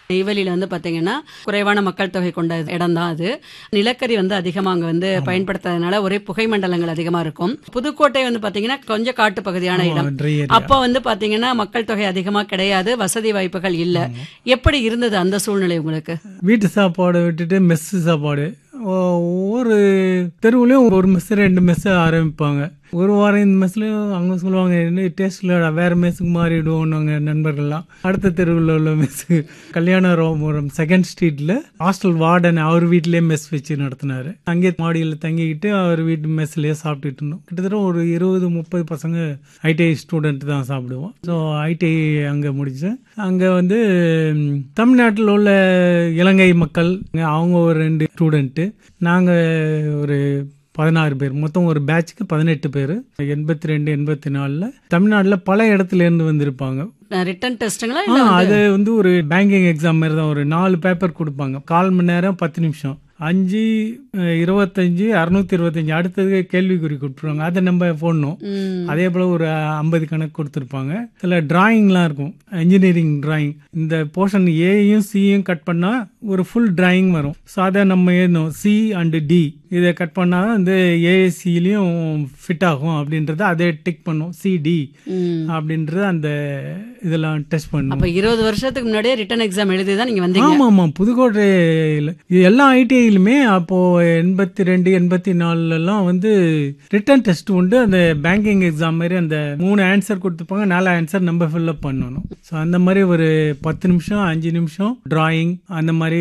நெய்வேலியில வந்து பாத்தீங்கன்னா குறைவான மக்கள் தொகை கொண்ட இடம் தான் அது. நிலக்கரி வந்து அதிகமா அங்க வந்து பயன்படுத்துறதுனால ஒரே புகை மண்டலங்கள் அதிகமா இருக்கும். புதுக்கோட்டை வந்து பாத்தீங்கன்னா கொஞ்சம் காட்டு பகுதியான இடம். அப்ப வந்து பாத்தீங்கன்னா மக்கள் தொகை அதிகமா கிடையாது, வசதி வாய்ப்புகள் இல்ல. எப்படி இருந்தது அந்த சூழ்நிலை உங்களுக்கு? வீட்டு சாப்பாடு விட்டுட்டு மெஸ் சாப்பாடு. ஒவ்வொரு தெருவுலையும் ஒரு மெஸ் 2 மெஸ் ஆரம்பிப்பாங்க. ஒரு வாரம் இந்த மெஸ்லையும் அவங்க சொல்லுவாங்க, என்ன டேஸ்ட் இல்லடா, வேற மெஸ்ஸுக்கு மாறிடுவோம் நாங்கள் நண்பர்கள்லாம். அடுத்த தெருவில் உள்ள மெஸ்ஸு கல்யாணராமபுரம் 2nd ஸ்ட்ரீட்ல ஹாஸ்டல் வார்டன் அவர் வீட்டிலேயே மெஸ் வச்சு நடத்தினாரு. அங்கே மாடியில் தங்கிக்கிட்டு அவர் வீட்டு மெஸ்லேயே சாப்பிட்டுட்டு இருந்தோம். கிட்டத்தட்ட ஒரு 20-30 பசங்க ஐடிஐ ஸ்டூடெண்ட் தான் சாப்பிடுவோம். ஸோ ஐடிஐ அங்கே முடித்தேன். அங்கே வந்து தமிழ்நாட்டில் உள்ள இலங்கை மக்கள் அவங்க ஒரு 2 ஸ்டூடெண்ட்டு, நாங்கள் ஒரு 16 பேர், மொத்தம் ஒரு பேட்சுக்கு 18 பேர். 82-84 தமிழ்நாட்டில் பல இடத்துல இருந்து வந்திருப்பாங்க. ரிட்டன் டெஸ்ட்டுங்களா? அது வந்து ஒரு பேங்கிங் எக்ஸாம் மாதிரி தான். ஒரு 4 பேப்பர் கொடுப்பாங்க, 1/4 மணி நேரம் 10 நிமிஷம். 5-25 625 அடுத்தது கேள்விக்குறி கொடுத்துருவாங்க, அதை நம்ம போடணும். அதே போல ஒரு 50 கணக்கு கொடுத்துருப்பாங்க. இதில் டிராயிங்லாம் இருக்கும், இன்ஜினியரிங் டிராயிங். இந்த போர்ஷன் ஏயும் சியும் கட் பண்ணா ஒரு ஃபுல் டிராயிங் வரும். ஸோ அதை நம்ம எழுதணும். சி அண்ட் டி இதை கட் பண்ணா வந்து ஏசிலையும் ஃபிட் ஆகும் அப்படின்றத அதை டிக் பண்ணும். சிடி அப்படின்றது அந்த இதெல்லாம் டெஸ்ட் பண்ணும். அப்ப 20 வருஷத்துக்கு முன்னாடியே ரிட்டன் எக்ஸாம் எழுதி தான் நீங்க வந்தீங்க? ஆமா, புதுக்கோட்டையில் எல்லா ஐடிஐலுமே அப்போ 82-84 வந்து ரிட்டன் டெஸ்ட் உண்டு. அந்த பேங்கிங் எக்ஸாம் மாதிரி அந்த 3 ஆன்சர் கொடுத்துப்பாங்க, 4 ஆன்சர் நம்ம ஃபில்அப் பண்ணணும். ஸோ அந்த மாதிரி ஒரு 10 நிமிஷம் 5 நிமிஷம் டிராயிங், அந்த மாதிரி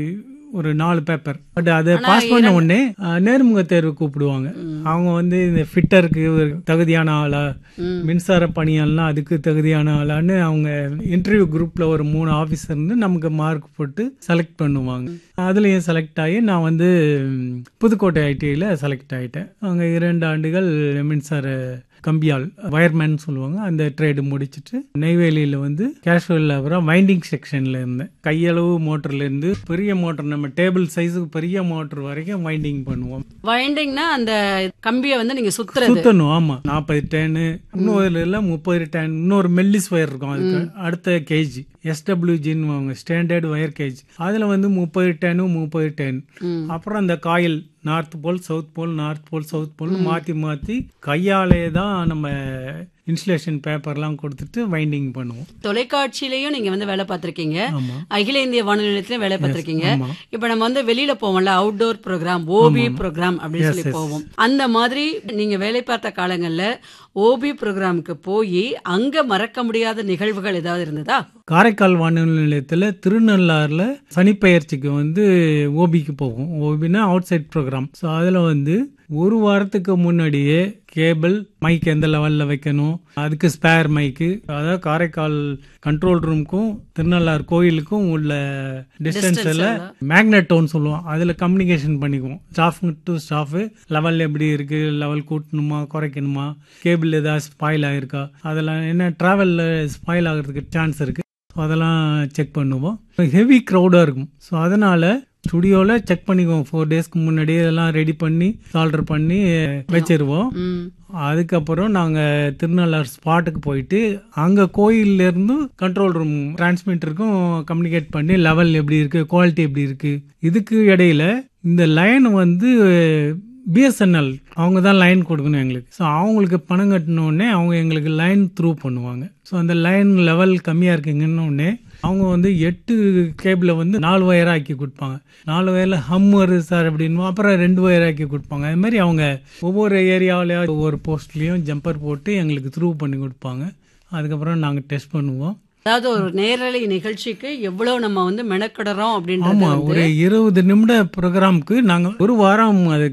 ஒரு 4 பேப்பர். பட் அதை பாஸ் பண்ண உடனே நேர்முக தேர்வு கூப்பிடுவாங்க. அவங்க வந்து இந்த ஃபிட்டருக்கு தகுதியான ஆளா, மின்சார பணியாளனா அதுக்கு தகுதியான ஆளான்னு அவங்க இன்டர்வியூ குரூப்ல ஒரு 3 ஆஃபீஸர் இருந்து நமக்கு மார்க் போட்டு செலக்ட் பண்ணுவாங்க. அதுலயும் செலக்ட் ஆகி நான் வந்து புதுக்கோட்டை ஐடிஐல செலக்ட் ஆகிட்டேன். அங்கே 2 ஆண்டுகள் மின்சார கம்பியால் வயர்மேன் சொல்லுவாங்க, அந்த ட்ரேடு முடிச்சுட்டு நெய்வேலியில வந்து கேஷுவல் லேபரா வைண்டிங் செக்ஷன்ல இருந்தேன். கையளவு மோட்டர்ல இருந்து பெரிய மோட்டர், நம்ம டேபிள் சைஸுக்கு பெரிய மோட்டர் வரைக்கும் வைண்டிங் பண்ணுவோம். வைண்டிங்னா அந்த கம்பியை வந்து நீங்க சுத்தணும். ஆமா, 40 டேனு, இன்னொரு 30 டேன், இன்னொரு மெல்லிஸ் வயர் இருக்கும் அதுக்கு அடுத்த கேஜி, SWGன்னு ஸ்டாண்டர்ட் வயர் கேஜ். அதுல வந்து 30 டேனு 30 டேன். அப்புறம் அந்த coil north pole south pole, north pole south pole மாற்றி மாற்றி கையாலே தான் நம்ம இன்சுலேஷன் பேப்பர்லாம் கொடுத்துட்டு வைண்டிங் பண்ணுவோம். தொலைக்காட்சியிலையும் நீங்க வந்து வேலை பார்த்திருக்கீங்க, அகில இந்திய வானொலி நிலையத்திலும் வேலை பார்த்திருக்கீங்க. இப்ப நம்ம வந்து வெளியில போவோம்ல, அவுட்டோர் ப்ரோக்ராம், ஓபி ப்ரோக்ராம் அப்படின்னு சொல்லி போவோம். அந்த மாதிரி நீங்க வேலை பார்த்த காலங்கள்ல ஓபி ப்ரோக்ராமுக்கு போய் அங்க மறக்க முடியாத நிகழ்வுகள் ஏதாவது இருந்ததா? காரைக்கால் வானொலி நிலையத்தில் திருநள்ளாறுல சனிப்பெயர்ச்சிக்கு வந்து ஓபிக்கு போகும். ஓபினா அவுட் சைட் ப்ரோக்ராம். ஸோ அதில் வந்து ஒரு வாரத்துக்கு முன்னாடியே கேபிள் மைக் எந்த லெவலில் வைக்கணும், அதுக்கு ஸ்பேர் மைக்கு, அதாவது காரைக்கால் கண்ட்ரோல் ரூமுக்கும் திருநள்ளாறு கோயிலுக்கும் உள்ள டிஸ்டன்ஸில் மேக்னெட்டோன்னு சொல்லுவோம், அதில் கம்யூனிகேஷன் பண்ணிக்குவோம். ஸ்டாஃப் டு ஸ்டாஃபு லெவல் எப்படி இருக்கு, லெவல் கூட்டணுமா குறைக்கணுமா, கேபிள் ஏதாவது ஸ்பாயில் ஆகிருக்கா, அதெல்லாம் என்ன ட்ராவலில் ஸ்பாயில் ஆகிறதுக்கு சான்ஸ் இருக்கு, அதெல்லாம் செக் பண்ணுவோம். ஹெவி க்ரௌடாக இருக்கும். ஸோ அதனால ஸ்டுடியோவில் செக் பண்ணிக்குவோம். 4 டேஸ்க்கு முன்னாடியே இதெல்லாம் ரெடி பண்ணி ஆல்டர் பண்ணி வச்சிருவோம். அதுக்கப்புறம் நாங்கள் திருநள்ளாறு ஸ்பாட்டுக்கு போயிட்டு அங்கே கோயிலேருந்து கண்ட்ரோல் ரூம் டிரான்ஸ்மிட்டருக்கும் கம்யூனிகேட் பண்ணி லெவல் எப்படி இருக்குது, குவாலிட்டி எப்படி இருக்குது. இதுக்கு இடையில இந்த லைன் வந்து பிஎஸ்என்எல் அவங்க தான் லைன் கொடுக்கணும் எங்களுக்கு. ஸோ அவங்களுக்கு பணம் கட்டினோடனே அவங்க எங்களுக்கு லைன் த்ரூ பண்ணுவாங்க. ஸோ அந்த லைன் லெவல் கம்மியாக இருக்குங்கன்னொடனே அவங்க வந்து 8 கேபிளை வந்து 4 வயர் ஆக்கி கொடுப்பாங்க. 4 வயரில் ஹம்மர் சார் அப்படின்னு அப்புறம் 2 வயர் ஆக்கி கொடுப்பாங்க. அது மாதிரி அவங்க ஒவ்வொரு ஏரியாவிலையும் ஒவ்வொரு போஸ்ட்லேயும் ஜம்பர் போட்டு எங்களுக்கு த்ரூ பண்ணி கொடுப்பாங்க. அதுக்கப்புறம் நாங்கள் டெஸ்ட் பண்ணுவோம். அதாவது ஒரு நேரலை நிகழ்ச்சிக்கு எவ்வளவு நம்ம வந்து மெனக்கிடுறோம் அப்படின்றது. ஆமா, ஒரு 20 நிமிட ப்ரோக்ராமுக்கு நாங்கள் ஒரு வாரம் அது